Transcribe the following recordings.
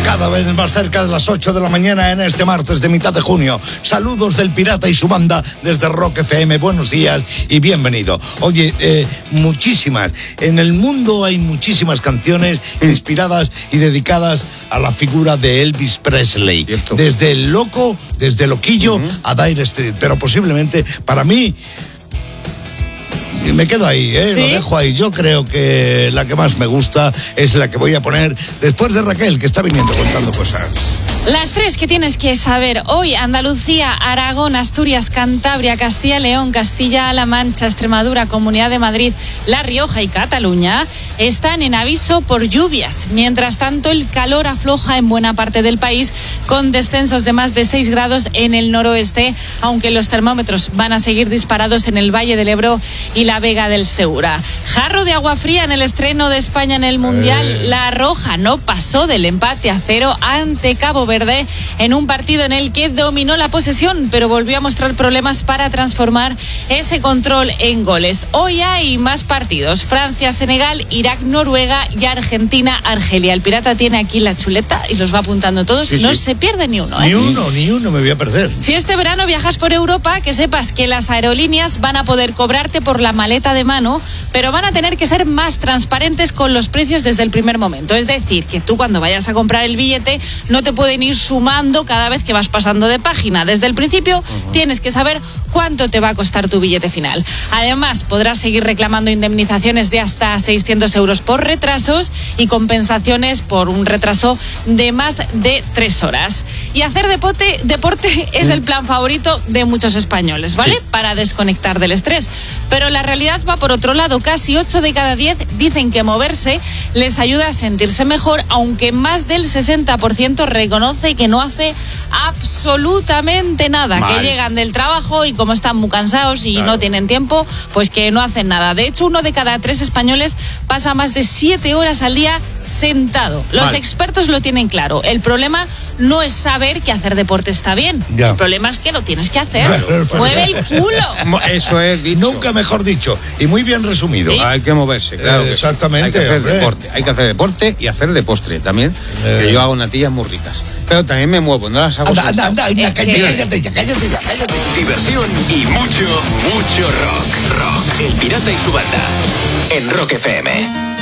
cada vez más cerca de las 8 de la mañana en este martes de mitad de junio. Saludos del Pirata y su banda desde Rock FM. Buenos días y bienvenido. Oye, muchísimas. En el mundo hay muchísimas canciones inspiradas y dedicadas a la figura de Elvis Presley. Cierto. Desde el loco, desde Loquillo a Dire Street. Pero posiblemente, para mí, me quedo ahí, ¿Sí? Lo dejo ahí. Yo creo que la que más me gusta es la que voy a poner después de Raquel, que está viniendo contando cosas. Las tres que tienes que saber hoy: Andalucía, Aragón, Asturias, Cantabria, Castilla y León, Castilla-La Mancha, Extremadura, Comunidad de Madrid, La Rioja y Cataluña están en aviso por lluvias. Mientras tanto, el calor afloja en buena parte del país, con descensos de más de 6 grados en el noroeste, aunque los termómetros van a seguir disparados en el Valle del Ebro y la Vega del Segura. Jarro de agua fría en el estreno de España en el Mundial. La Roja no pasó del empate a 0 ante Cabo Verde en un partido en el que dominó la posesión, pero volvió a mostrar problemas para transformar ese control en goles. Hoy hay más partidos: Francia, Senegal, Irak, Noruega y Argentina, Argelia. El Pirata tiene aquí la chuleta y los va apuntando todos. Sí, no se pierde ni uno, Ni uno me voy a perder. Si este verano viajas por Europa, que sepas que las aerolíneas van a poder cobrarte por la maleta de mano, pero van a tener que ser más transparentes con los precios desde el primer momento. Es decir, que tú cuando vayas a comprar el billete no te pueden ir sumando cada vez que vas pasando de página. Desde el principio tienes que saber cuánto te va a costar tu billete final. Además, podrás seguir reclamando indemnizaciones de hasta 600 euros por retrasos y compensaciones por un retraso de más de 3 horas. Y hacer deporte es el plan favorito de muchos españoles, ¿vale? Sí. Para desconectar del estrés. Pero la realidad va por otro lado. Casi 8 de cada 10 dicen que moverse les ayuda a sentirse mejor, aunque más del 60% reconoce que no hace absolutamente nada. Mal. Que llegan del trabajo y como están muy cansados y no tienen tiempo, pues que no hacen nada. De hecho, 1 de cada 3 españoles pasa más de 7 horas al día sentado. Los expertos lo tienen claro. El problema no es saber que hacer deporte está bien. Ya. El problema es que lo tienes que hacer. ¡Mueve el culo! Eso es dicho. Nunca mejor dicho. Y muy bien resumido. ¿Sí? Hay que moverse, claro. Exactamente. Hay que hacer deporte. Hay que hacer deporte y hacer de postre también. Que yo hago natillas muy ricas. Pero también me muevo, no las hago. Anda, cállate ya. Diversión y mucho rock. El Pirata y su banda en Rock FM.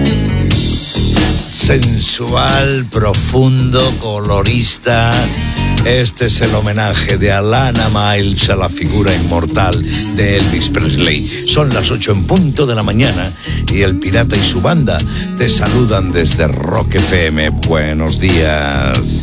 Sensual, profundo, colorista. Este es el homenaje de Alana Miles a la figura inmortal de Elvis Presley. Son las 8 en punto de la mañana y el Pirata y su banda te saludan desde Rock FM. Buenos días.